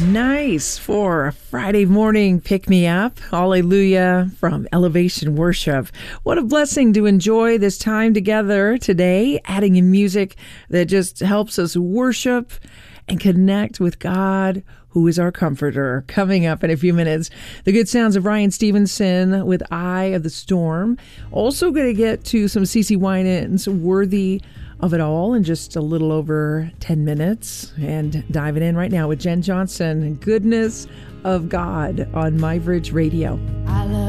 Nice for a Friday morning pick-me-up. Hallelujah from Elevation Worship. What a blessing to enjoy this time together today, adding in music that just helps us worship and connect with God, who is our comforter. Coming up in a few minutes, the good sounds of Ryan Stevenson with Eye of the Storm. Also going to get to some CeCe Winans, Worthy of It All, in just a little over 10 minutes. And diving in right now with Jen Johnson, Goodness of God on My Bridge Radio. I love